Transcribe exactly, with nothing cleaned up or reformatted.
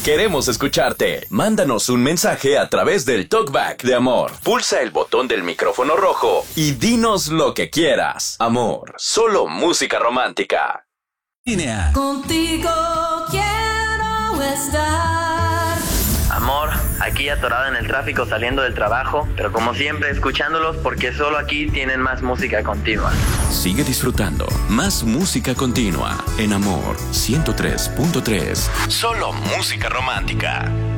Queremos escucharte. Mándanos un mensaje a través del Talkback de Amor. Pulsa el botón del micrófono rojo y dinos lo que quieras. Amor, solo música romántica. Contigo quiero estar. Amor, aquí atorado en el tráfico saliendo del trabajo, pero como siempre escuchándolos porque solo aquí tienen más música continua. Sigue disfrutando más música continua en Amor ciento tres punto tres. Solo música romántica.